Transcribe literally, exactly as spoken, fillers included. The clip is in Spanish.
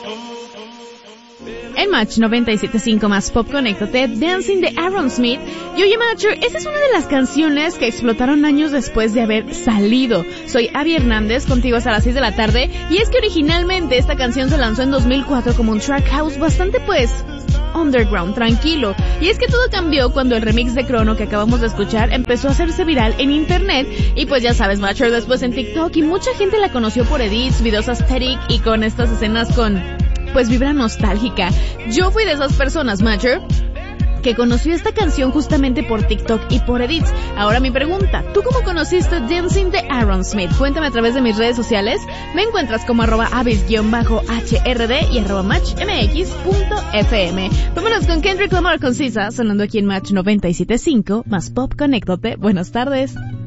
En Match noventa y siete punto cinco más Pop, conéctate, Dancing de Aerosmith. Y oye, Matcher, esta es una de las canciones que explotaron años después de haber salido. Soy Abby Hernández, contigo hasta las seis de la tarde. Y es que originalmente esta canción se lanzó en dos mil cuatro como un track house bastante, pues, underground, tranquilo. Y es que todo cambió cuando el remix de Chrono que acabamos de escuchar empezó a hacerse viral en internet. Y pues ya sabes, Matcher, después en TikTok, y mucha gente la conoció por edits, videos aesthetic y con estas escenas con, pues, vibra nostálgica. Yo fui de esas personas, Matcher, que conoció esta canción justamente por TikTok y por edits. Ahora mi pregunta, ¿tú cómo conociste Dancing de Aerosmith? Cuéntame a través de mis redes sociales. Me encuentras como arroba avis-H R D y arroba matchmx.fm. Vámonos con Kendrick Lamar con Sisa, sonando aquí en Match noventa y siete punto cinco más Pop, conéctate. Buenas tardes.